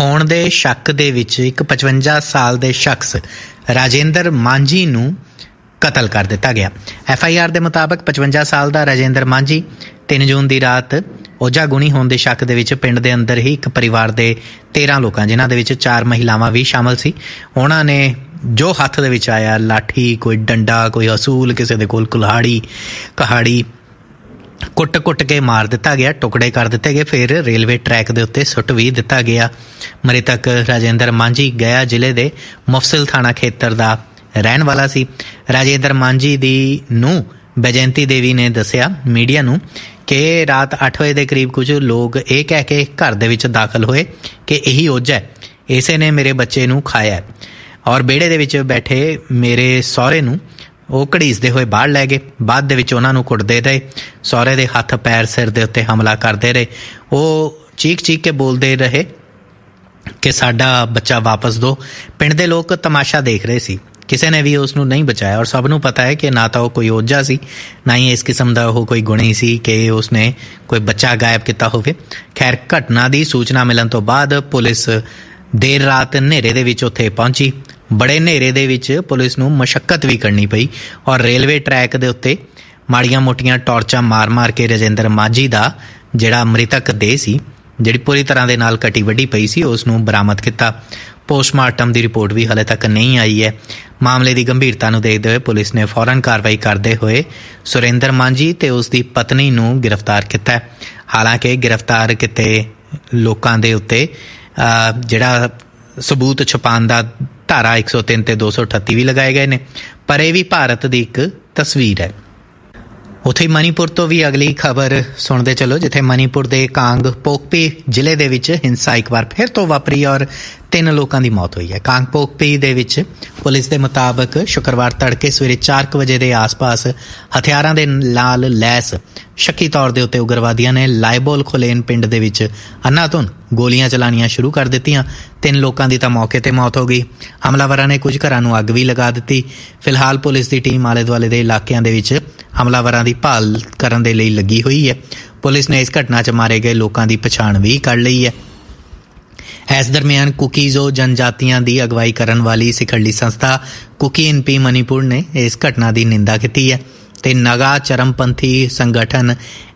ਹੋਣ ਦੇ ਸ਼ੱਕ ਦੇ ਵਿੱਚ ਇੱਕ 55 ਸਾਲ ਦੇ ਸ਼ਖਸ ਰਾਜੇਂਦਰ ਮਾਂਝੀ ਨੂੰ ਕਤਲ ਕਰ ਦਿੱਤਾ ਗਿਆ। FIR ਦੇ ਮੁਤਾਬਕ 55 ਸਾਲ ਦਾ ਰਾਜੇਂਦਰ ਮਾਂਝੀ 3 ਜੂਨ ਦੀ ਰਾਤ ਓਝਾ ਗੁਣੀ ਹੋਣ ਦੇ ਸ਼ੱਕ ਦੇ ਵਿੱਚ ਪਿੰਡ ਦੇ ਅੰਦਰ ਹੀ ਇੱਕ ਪਰਿਵਾਰ ਦੇ 13 ਲੋਕਾਂ, ਜਿਨ੍ਹਾਂ ਦੇ ਵਿੱਚ 4 ਮਹਿਲਾਵਾਂ ਵੀ ਸ਼ਾਮਲ ਸੀ, ਉਹਨਾਂ ਨੇ ਜੋ ਹੱਥ ਦੇ ਵਿੱਚ ਆਇਆ, ਲਾਠੀ, ਕੋਈ ਡੰਡਾ, ਕੋਈ ਅਸੂਲ, ਕਿਸੇ ਦੇ ਕੋਲ ਕੁਲਹਾੜੀ, ਕਹਾੜੀ, ਕੁੱਟ ਕੇ ਮਾਰ ਦਿੱਤਾ ਗਿਆ, ਟੁਕੜੇ ਕਰ ਦਿੱਤੇ ਗਏ। ਫਿਰ ਰੇਲਵੇ ਟਰੈਕ ਦੇ ਉੱਤੇ ਸੁੱਟ ਵੀ ਦਿੱਤਾ ਗਿਆ। ਮ੍ਰਿਤਕ ਰਾਜੇਂਦਰ ਮਾਂਝੀ ਗਇਆ ਜ਼ਿਲ੍ਹੇ ਦੇ ਮੁਫਸਿਲ ਥਾਣਾ ਖੇਤਰ ਦਾ ਰਹਿਣ ਵਾਲਾ ਸੀ। ਰਾਜੇਂਦਰ ਮਾਂਝੀ ਦੀ ਨੂੰਹ ਬੈਜੈਂਤੀ ਦੇਵੀ ਨੇ ਦੱਸਿਆ ਮੀਡੀਆ ਨੂੰ ਕਿ ਰਾਤ 8 ਵਜੇ ਦੇ ਕਰੀਬ ਕੁਝ ਲੋਕ ਇਹ ਕਹਿ ਕੇ ਘਰ ਦੇ ਵਿੱਚ ਦਾਖਲ ਹੋਏ ਕਿ ਇਹੀ ਓਝਾ ਹੈ, ਇਸੇ ਨੇ ਮੇਰੇ ਬੱਚੇ ਨੂੰ ਖਾਇਆ, ਔਰ ਵਿਹੜੇ ਦੇ ਵਿੱਚ ਬੈਠੇ ਮੇਰੇ ਸਹੁਰੇ ਨੂੰ ਉਹ ਘੜੀਸਦੇ ਹੋਏ ਬਾਹਰ ਲੈ ਗਏ। ਬਾਅਦ ਦੇ ਵਿੱਚ ਉਹਨਾਂ ਨੂੰ ਕੁੱਟਦੇ ਰਹੇ, ਸਹੁਰੇ ਦੇ ਹੱਥ ਪੈਰ ਸਿਰ ਦੇ ਉੱਤੇ ਹਮਲਾ ਕਰਦੇ ਰਹੇ। ਉਹ ਚੀਕ ਕੇ ਬੋਲਦੇ ਰਹੇ ਕਿ ਸਾਡਾ ਬੱਚਾ ਵਾਪਸ ਦਿਓ। ਪਿੰਡ ਦੇ ਲੋਕ ਤਮਾਸ਼ਾ ਦੇਖ ਰਹੇ ਸੀ, ਕਿਸੇ ਨੇ ਵੀ ਉਸ ਨੂੰ ਨਹੀਂ ਬਚਾਇਆ, ਔਰ ਸਭ ਨੂੰ ਪਤਾ ਹੈ ਕਿ ਨਾ ਤਾਂ ਉਹ ਕੋਈ ਓਝਾ ਸੀ, ਨਾ ਹੀ ਇਸ ਕਿਸਮ ਦਾ ਉਹ ਕੋਈ ਗੁਣੀ ਸੀ ਕਿ ਉਸਨੇ ਕੋਈ ਬੱਚਾ ਗਾਇਬ ਕੀਤਾ ਹੋਵੇ। ਖੈਰ, ਘਟਨਾ ਦੀ ਸੂਚਨਾ ਮਿਲਣ ਤੋਂ ਬਾਅਦ ਪੁਲਿਸ ਦੇਰ ਰਾਤ ਹਨੇਰੇ ਦੇ ਵਿੱਚ ਉੱਥੇ ਪਹੁੰਚੀ। ਬੜੇ ਹਨੇਰੇ ਦੇ ਵਿੱਚ ਪੁਲਿਸ ਨੂੰ ਮਸ਼ੱਕਤ ਵੀ ਕਰਨੀ ਪਈ, ਔਰ ਰੇਲਵੇ ਟਰੈਕ ਦੇ ਉੱਤੇ ਮਾੜੀਆਂ ਮੋਟੀਆਂ ਟਾਰਚਾਂ ਮਾਰ ਕੇ ਰਾਜੇਂਦਰ ਮਾਂਝੀ ਦਾ ਜਿਹੜਾ ਮ੍ਰਿਤਕ ਦੇਹ ਸੀ, ਜਿਹੜੀ ਪੂਰੀ ਤਰ੍ਹਾਂ ਦੇ ਨਾਲ ਕਟੀ ਵੱਢੀ ਪਈ ਸੀ, ਉਸ ਨੂੰ ਬਰਾਮਦ ਕੀਤਾ। ਪੋਸਟਮਾਰਟਮ ਦੀ ਰਿਪੋਰਟ ਵੀ ਹਾਲੇ ਤੱਕ ਨਹੀਂ ਆਈ ਹੈ। ਮਾਮਲੇ ਦੀ ਗੰਭੀਰਤਾ ਨੂੰ ਦੇਖਦੇ ਹੋਏ ਪੁਲਿਸ ਨੇ ਫੌਰਨ ਕਾਰਵਾਈ ਕਰਦੇ ਹੋਏ ਸੁਰਿੰਦਰ ਮਾਂਝੀ ਤੇ ਉਸ ਦੀ ਪਤਨੀ ਨੂੰ ਗ੍ਰਿਫਤਾਰ ਕੀਤਾ। ਹਾਲਾਂਕਿ ਗ੍ਰਿਫਤਾਰ ਕੀਤੇ ਲੋਕਾਂ ਦੇ ਉੱਤੇ ਜਿਹੜਾ ਸਬੂਤ ਛੁਪਾਉਣ ਦਾ ਧਾਰਾ 103 ਤੇ 238 ਵੀ ਲਗਾਏ ਗਏ ਨੇ, ਪਰ ਇਹ ਵੀ ਭਾਰਤ ਦੀ ਇੱਕ ਤਸਵੀਰ ਹੈ। ਉੱਥੇ ਮਣੀਪੁਰ ਤੋਂ ਵੀ ਅਗਲੀ ਖਬਰ ਸੁਣਦੇ ਚਲੋ, ਜਿੱਥੇ ਮਣੀਪੁਰ ਦੇ ਕਾਂਗ ਪੋਕਪੀ ਜ਼ਿਲ੍ਹੇ ਦੇ ਵਿੱਚ ਹਿੰਸਾ ਇੱਕ ਵਾਰ ਫਿਰ ਤੋਂ ਵਾਪਰੀ ਔਰ 3 ਲੋਕਾਂ ਦੀ ਮੌਤ ਹੋਈ ਹੈ। ਕਾਂਗ ਪੋਕਪੀ ਦੇ ਵਿੱਚ ਪੁਲਿਸ ਦੇ ਮੁਤਾਬਕ ਸ਼ੁੱਕਰਵਾਰ ਤੜਕੇ ਸਵੇਰੇ 4 ਵਜੇ ਦੇ ਆਸ-ਪਾਸ ਹਥਿਆਰਾਂ ਦੇ ਨਾਲ ਲੈਸ ਸ਼ੱਕੀ ਤੌਰ ਦੇ ਉੱਤੇ ਉਗਰਵਾਦੀਆਂ ਨੇ ਲਾਇਬੋਲ ਖੁਲੇਨ ਪਿੰਡ ਦੇ ਵਿੱਚ ਅੰਨਾਧੁੰਨ ਗੋਲੀਆਂ ਚਲਾਉਣੀਆਂ ਸ਼ੁਰੂ ਕਰ ਦਿੱਤੀਆਂ। 3 ਲੋਕਾਂ ਦੀ ਤਾਂ ਮੌਕੇ 'ਤੇ ਮੌਤ ਹੋ ਗਈ। ਹਮਲਾਵਰਾਂ ਨੇ ਕੁਝ ਘਰਾਂ ਨੂੰ ਅੱਗ ਵੀ ਲਗਾ ਦਿੱਤੀ। ਫਿਲਹਾਲ ਪੁਲਿਸ ਦੀ ਟੀਮ ਆਲੇ ਦੁਆਲੇ ਦੇ ਇਲਾਕਿਆਂ ਦੇ ਵਿੱਚ ਹਮਲਾਵਰਾਂ ਦੀ ਭਾਲ ਕਰਨ ਦੇ ਲਈ ਲੱਗੀ ਹੋਈ ਹੈ। ਪੁਲਿਸ ਨੇ ਇਸ ਘਟਨਾ 'ਚ ਮਾਰੇ ਗਏ ਲੋਕਾਂ ਦੀ ਪਛਾਣ ਵੀ ਕਰ ਲਈ ਹੈ। ਇਸ ਦਰਮਿਆਨ ਕੁਕੀਜ਼ੋ ਜਨਜਾਤੀਆਂ ਦੀ ਅਗਵਾਈ ਕਰਨ ਵਾਲੀ ਸਿਖਰਲੀ ਸੰਸਥਾ ਕੁਕੀ NP ਮਣੀਪੁਰ ਨੇ ਇਸ ਘਟਨਾ ਦੀ ਨਿੰਦਾ ਕੀਤੀ ਹੈ ਤੇ ਨਗਾ ਚਰਮਪੰਥੀ ਸੰਗਠਨ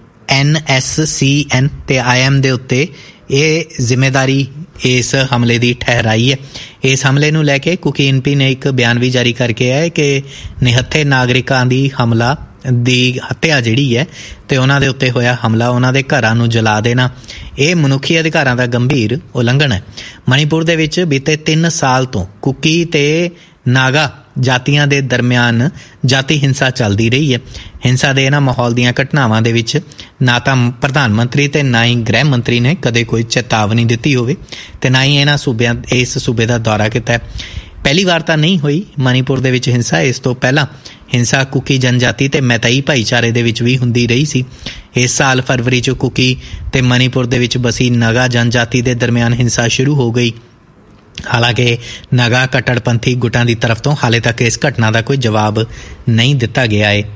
NSCN ਤੇ IM ਦੇ ਉੱਤੇ ਇਹ ਜ਼ਿੰਮੇਦਾਰੀ ਇਸ ਹਮਲੇ ਦੀ ਠਹਿਰਾਈ ਹੈ। ਇਸ ਹਮਲੇ ਨੂੰ ਲੈ ਕੇ ਕੁਕੀ NP ਨੇ ਇੱਕ ਬਿਆਨ ਵੀ ਜਾਰੀ ਕਰਕੇ ਹੈ ਕਿ ਨਿਹੱਥੇ ਨਾਗਰਿਕਾਂ ਦੀ ਹੱਤਿਆ ਜਿਹੜੀ ਹੈ ਤੇ ਉਹਨਾਂ ਦੇ ਉੱਤੇ ਹੋਇਆ ਹਮਲਾ, ਉਹਨਾਂ ਦੇ ਘਰਾਂ ਨੂੰ ਜਲਾ ਦੇਣਾ, ਇਹ ਮਨੁੱਖੀ ਅਧਿਕਾਰਾਂ ਦਾ ਗੰਭੀਰ ਉਲੰਘਣ ਹੈ। ਮਣੀਪੁਰ ਦੇ ਵਿੱਚ ਬੀਤੇ 3 ਸਾਲ ਤੋਂ ਕੁਕੀ ਤੇ ਨਾਗਾ ਜਾਤੀਆਂ ਦੇ ਦਰਮਿਆਨ ਜਾਤੀ ਹਿੰਸਾ ਚੱਲਦੀ ਰਹੀ ਹੈ। ਹਿੰਸਾ ਦੇ ਇਹਨਾਂ ਮਾਹੌਲ ਦੀਆਂ ਘਟਨਾਵਾਂ ਦੇ ਵਿੱਚ ਨਾ ਤਾਂ ਪ੍ਰਧਾਨ ਮੰਤਰੀ ਤੇ ਨਾ ਹੀ ਗ੍ਰਹਿ ਮੰਤਰੀ ਨੇ ਕਦੇ ਕੋਈ ਚੇਤਾਵਨੀ ਦਿੱਤੀ ਹੋਵੇ ਤੇ ਨਾ ਹੀ ਇਸ ਸੂਬੇ ਦਾ ਦੌਰਾ ਕੀਤਾ। ਪਹਿਲੀ ਵਾਰ ਤਾਂ ਨਹੀਂ ਹੋਈ ਮਣੀਪੁਰ ਦੇ ਵਿੱਚ ਹਿੰਸਾ, ਇਸ ਤੋਂ ਪਹਿਲਾਂ ਹਿੰਸਾ ਕੁਕੀ ਜਨਜਾਤੀ ਤੇ ਮੈਤਾਈ ਭਾਈਚਾਰੇ ਦੇ ਵਿੱਚ ਵੀ ਹੁੰਦੀ ਰਹੀ ਸੀ। ਇਸ ਸਾਲ ਫਰਵਰੀ 'ਚ ਕੁਕੀ ਤੇ ਮਣੀਪੁਰ ਦੇ ਵਿੱਚ ਬਸੀ ਨਗਾ ਜਨਜਾਤੀ ਦੇ ਦਰਮਿਆਨ ਹਿੰਸਾ ਸ਼ੁਰੂ ਹੋ ਗਈ। ਹਾਲਾਂਕਿ ਨਗਾ ਕੱਟੜਪੰਥੀ ਗੁੱਟਾਂ ਦੀ ਤਰਫ ਤੋਂ ਹਾਲੇ ਤੱਕ ਇਸ ਘਟਨਾ ਦਾ ਕੋਈ ਜਵਾਬ ਨਹੀਂ ਦਿੱਤਾ ਗਿਆ ਹੈ।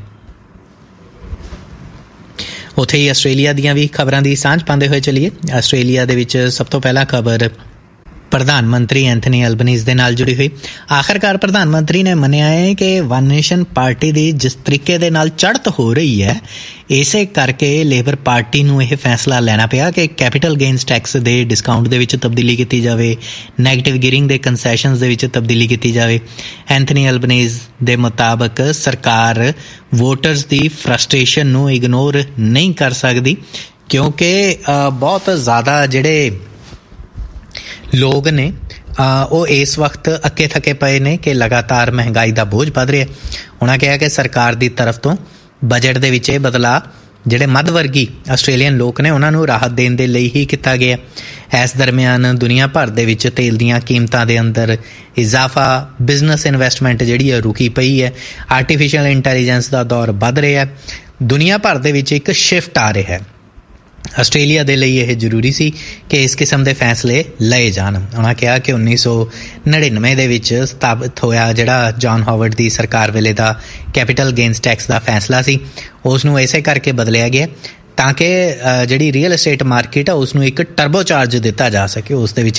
ਉੱਥੇ ਹੀ ਆਸਟ੍ਰੇਲੀਆ ਦੀਆਂ ਵੀ ਖਬਰਾਂ ਦੀ ਸਾਂਝ ਪਾਉਂਦੇ ਹੋਏ ਚੱਲੀਏ। ਆਸਟ੍ਰੇਲੀਆ ਦੇ ਵਿੱਚ ਸਭ ਤੋਂ ਪਹਿਲਾਂ ਖਬਰ ਪ੍ਰਧਾਨ ਮੰਤਰੀ ਐਂਥਨੀ ਐਲਬਨੀਜ਼ ਦੇ ਨਾਲ ਜੁੜੀ ਹੋਈ। ਆਖਰਕਾਰ ਪ੍ਰਧਾਨ ਮੰਤਰੀ ਨੇ ਮੰਨਿਆ ਹੈ ਕਿ ਵਨ ਨੇਸ਼ਨ ਪਾਰਟੀ ਦੀ ਜਿਸ ਤਰੀਕੇ ਦੇ ਨਾਲ ਚੜ੍ਹਤ ਹੋ ਰਹੀ ਹੈ, ਇਸੇ ਕਰਕੇ ਲੇਬਰ ਪਾਰਟੀ ਨੂੰ ਇਹ ਫੈਸਲਾ ਲੈਣਾ ਪਿਆ ਕਿ ਕੈਪੀਟਲ ਗੇਨਸ ਟੈਕਸ ਦੇ ਡਿਸਕਾਊਂਟ ਦੇ ਵਿੱਚ ਤਬਦੀਲੀ ਕੀਤੀ ਜਾਵੇ, ਨੈਗੇਟਿਵ ਗੀਅਰਿੰਗ ਦੇ ਕੰਸੈਸ਼ਨਸ ਦੇ ਵਿੱਚ ਤਬਦੀਲੀ ਕੀਤੀ ਜਾਵੇ। ਐਂਥਨੀ ਐਲਬਨੀਜ਼ ਦੇ ਮੁਤਾਬਕ ਸਰਕਾਰ ਵੋਟਰਸ ਦੀ ਫਰਸਟ੍ਰੇਸ਼ਨ ਨੂੰ ਇਗਨੋਰ ਨਹੀਂ ਕਰ ਸਕਦੀ, ਕਿਉਂਕਿ ਬਹੁਤ ਜ਼ਿਆਦਾ ਜਿਹੜੇ ਲੋਕ ਨੇ ਉਹ ਇਸ ਵਕਤ ਅੱਕੇ ਥੱਕੇ ਪਏ ਨੇ ਕਿ ਲਗਾਤਾਰ ਮਹਿੰਗਾਈ ਦਾ ਬੋਝ ਵੱਧ ਰਿਹਾ। ਉਹਨਾਂ ਕਿਹਾ ਕਿ ਸਰਕਾਰ ਦੀ ਤਰਫ ਤੋਂ ਬਜਟ ਦੇ ਵਿੱਚ ਇਹ ਬਦਲਾਅ ਜਿਹੜੇ ਮੱਧ ਵਰਗੀ ਆਸਟ੍ਰੇਲੀਅਨ ਲੋਕ ਨੇ ਉਹਨਾਂ ਨੂੰ ਰਾਹਤ ਦੇਣ ਦੇ ਲਈ ਹੀ ਕੀਤਾ ਗਿਆ। ਇਸ ਦਰਮਿਆਨ ਦੁਨੀਆ ਭਰ ਦੇ ਵਿੱਚ ਤੇਲ ਦੀਆਂ ਕੀਮਤਾਂ ਦੇ ਅੰਦਰ ਇਜ਼ਾਫਾ, ਬਿਜ਼ਨਸ ਇਨਵੈਸਟਮੈਂਟ ਜਿਹੜੀ ਹੈ ਰੁਕੀ ਪਈ ਹੈ, ਆਰਟੀਫਿਸ਼ੀਅਲ ਇੰਟੈਲੀਜੈਂਸ ਦਾ ਦੌਰ ਵੱਧ ਰਿਹਾ, ਦੁਨੀਆ ਭਰ ਦੇ ਵਿੱਚ ਇੱਕ ਸ਼ਿਫਟ ਆ ਰਿਹਾ ਹੈ। ਆਸਟ੍ਰੇਲੀਆ ਦੇ ਲਈ ਇਹ ਜ਼ਰੂਰੀ ਸੀ ਕਿ ਇਸ ਕਿਸਮ ਦੇ ਫੈਸਲੇ ਲਏ ਜਾਣ। ਉਹਨਾਂ ਕਿਹਾ ਕਿ 1999 ਦੇ ਵਿੱਚ ਸਥਾਪਿਤ ਹੋਇਆ ਜਿਹੜਾ ਜੌਨ ਹਾਵਰਡ ਦੀ ਸਰਕਾਰ ਵੇਲੇ ਦਾ ਕੈਪੀਟਲ ਗੇਨਸ ਟੈਕਸ ਦਾ ਫੈਸਲਾ ਸੀ, ਉਸ ਨੂੰ ਇਸੇ ਕਰਕੇ ਬਦਲਿਆ ਗਿਆ ਤਾਂ ਕਿ ਜਿਹੜੀ ਰੀਅਲ estate ਮਾਰਕੀਟ ਆ ਉਸ ਨੂੰ ਇੱਕ ਟਰਬੋ ਚਾਰਜ ਦਿੱਤਾ ਜਾ ਸਕੇ, ਉਸ ਦੇ ਵਿੱਚ